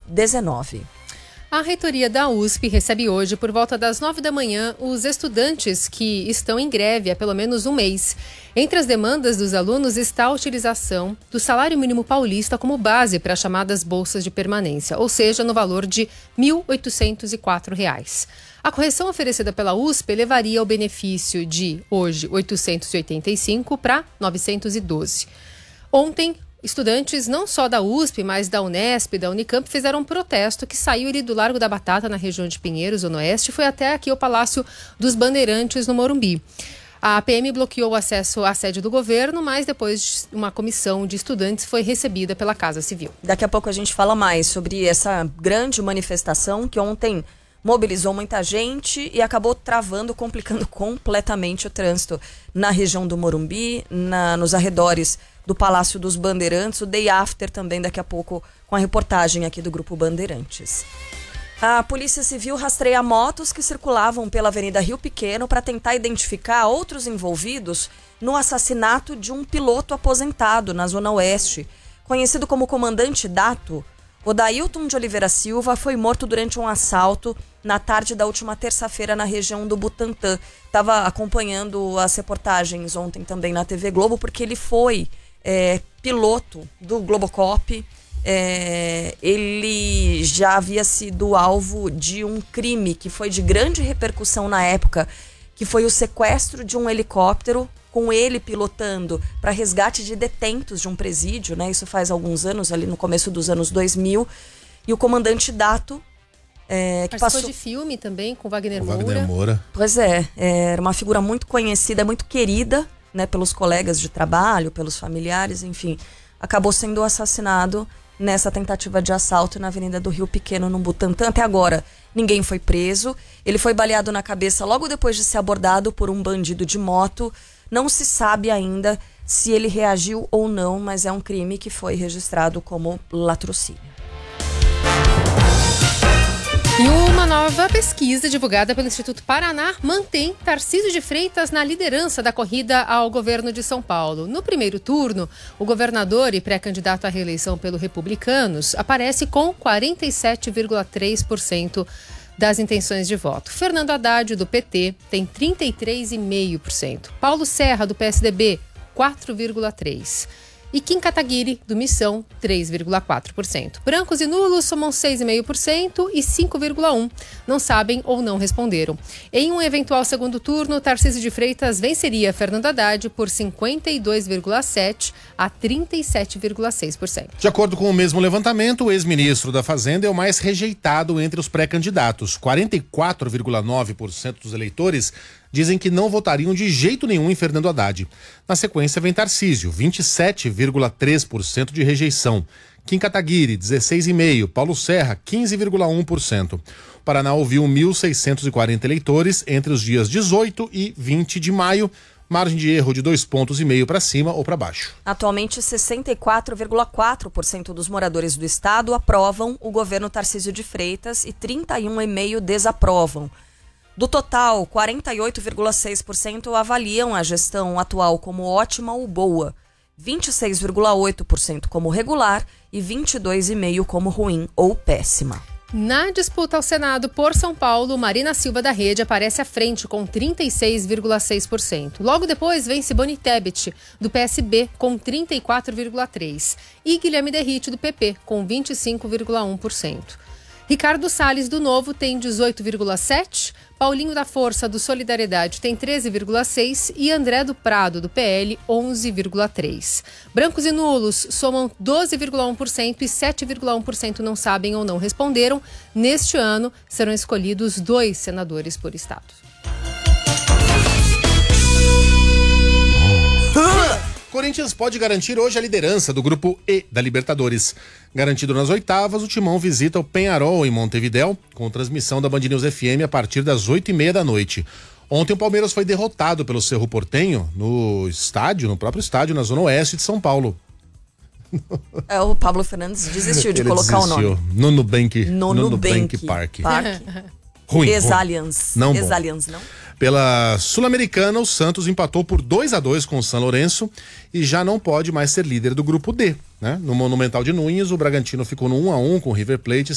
Covid-19. A reitoria da USP recebe hoje, por volta das 9 da manhã, os estudantes que estão em greve há pelo menos um mês. Entre as demandas dos alunos está a utilização do salário mínimo paulista como base para as chamadas bolsas de permanência, ou seja, no valor de R$ 1.804. A correção oferecida pela USP elevaria o benefício de, hoje, 885 para 912. Ontem, estudantes não só da USP, mas da Unesp e da Unicamp fizeram um protesto que saiu ali do Largo da Batata, na região de Pinheiros, Zona Oeste, e foi até aqui ao Palácio dos Bandeirantes, no Morumbi. A PM bloqueou o acesso à sede do governo, mas depois uma comissão de estudantes foi recebida pela Casa Civil. Daqui a pouco a gente fala mais sobre essa grande manifestação que ontem mobilizou muita gente e acabou travando, complicando completamente o trânsito na região do Morumbi, nos arredores do Palácio dos Bandeirantes. O Day After também daqui a pouco com a reportagem aqui do Grupo Bandeirantes. A Polícia Civil rastreia motos que circulavam pela Avenida Rio Pequeno para tentar identificar outros envolvidos no assassinato de um piloto aposentado na Zona Oeste. Conhecido como Comandante Dato, Odailton de Oliveira Silva foi morto durante um assalto na tarde da última terça-feira na região do Butantã. Estava acompanhando as reportagens ontem também na TV Globo, porque ele foi piloto do Globocop. Ele já havia sido alvo de um crime que foi de grande repercussão na época, que foi o sequestro de um helicóptero, com ele pilotando para resgate de detentos de um presídio, né? Isso faz alguns anos, ali no começo dos anos 2000. E o Comandante Dato, que passou de filme também com Wagner Moura. Pois era uma figura muito conhecida, muito querida, né, pelos colegas de trabalho, pelos familiares, enfim. Acabou sendo assassinado nessa tentativa de assalto na Avenida do Rio Pequeno, no Butantã. Até agora, ninguém foi preso. Ele foi baleado na cabeça logo depois de ser abordado por um bandido de moto. Não se sabe ainda se ele reagiu ou não, mas é um crime que foi registrado como latrocínio. E uma nova pesquisa divulgada pelo Instituto Paraná mantém Tarcísio de Freitas na liderança da corrida ao governo de São Paulo. No primeiro turno, o governador e pré-candidato à reeleição pelo Republicanos aparece com 47,3% das intenções de voto. Fernando Haddad, do PT, tem 33,5%. Paulo Serra, do PSDB, 4,3%. E Kim Kataguiri, do Missão, 3,4%. Brancos e nulos somam 6,5% e 5,1% não sabem ou não responderam. Em um eventual segundo turno, Tarcísio de Freitas venceria Fernando Haddad por 52,7% a 37,6%. De acordo com o mesmo levantamento, o ex-ministro da Fazenda é o mais rejeitado entre os pré-candidatos. 44,9% dos eleitores dizem que não votariam de jeito nenhum em Fernando Haddad. Na sequência vem Tarcísio, 27,3% de rejeição. Kim Kataguiri, 16,5%. Paulo Serra, 15,1%. O Paraná ouviu 1.640 eleitores entre os dias 18 e 20 de maio. Margem de erro de 2,5 pontos para cima ou para baixo. Atualmente, 64,4% dos moradores do estado aprovam o governo Tarcísio de Freitas e 31,5% desaprovam. Do total, 48,6% avaliam a gestão atual como ótima ou boa, 26,8% como regular e 22,5% como ruim ou péssima. Na disputa ao Senado por São Paulo, Marina Silva da Rede aparece à frente com 36,6%. Logo depois vem Simone Tebet, do PSB, com 34,3%. E Guilherme Derrite, do PP, com 25,1%. Ricardo Salles, do Novo, tem 18,7%, Paulinho da Força, do Solidariedade, tem 13,6% e André do Prado, do PL, 11,3%. Brancos e nulos somam 12,1% e 7,1% não sabem ou não responderam. Neste ano, serão escolhidos 2 senadores por estado. Corinthians pode garantir hoje a liderança do Grupo E da Libertadores. Garantido nas oitavas, o Timão visita o Peñarol em Montevidéu, com transmissão da Band News FM a partir das 20h30 da noite. Ontem o Palmeiras foi derrotado pelo Cerro Porteño no próprio estádio, na Zona Oeste de São Paulo. O Pablo Fernandes desistiu de colocar o nome. No Nubank Park. Ruim. Ex-Allianz. Não bom. Ex-Allianz, não? Pela Sul-Americana, o Santos empatou por 2-2 com o São Lourenço e já não pode mais ser líder do Grupo D, né? No Monumental de Núñez, o Bragantino ficou no 1-1 com o River Plate.